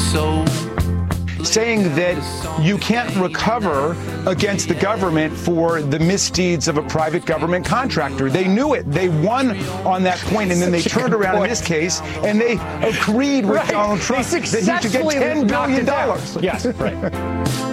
saying that you can't recover against the government for the misdeeds of a private government contractor. They knew it. They won on that point, and then they turned around in this case, and they agreed with Donald Trump that he should get $10 billion. Yes, right.